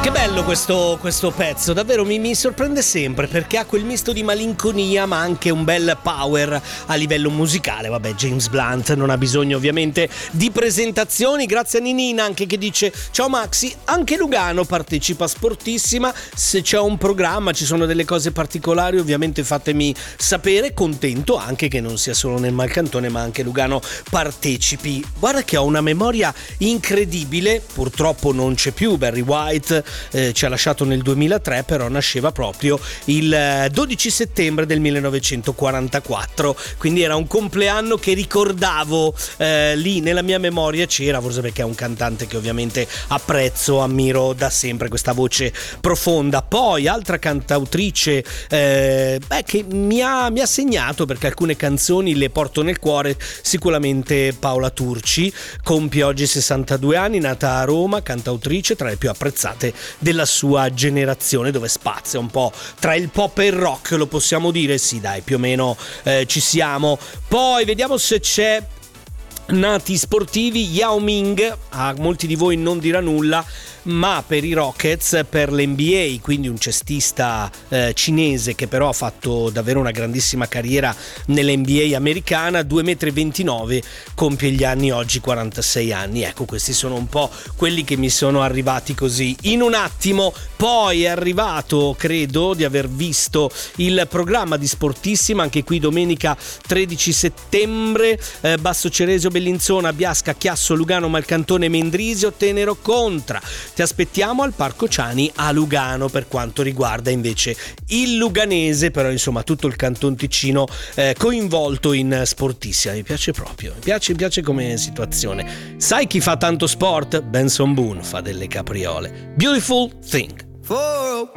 Che bello questo pezzo, davvero mi sorprende sempre perché ha quel misto di malinconia ma anche un bel power a livello musicale. Vabbè, James Blunt non ha bisogno ovviamente di presentazioni. Grazie a Ninina anche che dice: ciao Maxi, anche Lugano partecipa a Sportissima, se c'è un programma, ci sono delle cose particolari ovviamente fatemi sapere. Contento anche che non sia solo nel Malcantone ma anche Lugano partecipi. Guarda che ho una memoria incredibile, purtroppo non c'è più Barry White, ci ha lasciato nel 2003, però nasceva proprio il 12 settembre del 1944, quindi era un compleanno che ricordavo, lì nella mia memoria c'era, forse perché è un cantante che ovviamente apprezzo, ammiro da sempre, questa voce profonda. Poi altra cantautrice che mi ha segnato, perché alcune canzoni le porto nel cuore, sicuramente Paola Turci, compie oggi 62 anni, nata a Roma, cantautrice tra le più apprezzate della sua generazione, dove spazia un po' tra il pop e il rock, lo possiamo dire? Sì, dai, più o meno ci siamo. Poi vediamo se c'è nati sportivi. Yao Ming a molti di voi non dirà nulla, ma per i Rockets, per l'NBA, quindi un cestista cinese che però ha fatto davvero una grandissima carriera nell'NBA americana, 2,29 m, compie gli anni oggi, 46 anni. Ecco, questi sono un po' quelli che mi sono arrivati così in un attimo. Poi è arrivato, credo di aver visto il programma di Sportissima, anche qui domenica 13 settembre, Basso Ceresio, Bellinzona, Biasca, Chiasso, Lugano, Malcantone, Mendrisio, Tenero, Contra. Ti aspettiamo al Parco Ciani a Lugano per quanto riguarda invece il luganese, però insomma tutto il Canton Ticino coinvolto in Sportissima. Mi piace proprio, mi piace come situazione. Sai chi fa tanto sport? Benson Boone fa delle capriole. Beautiful Thing.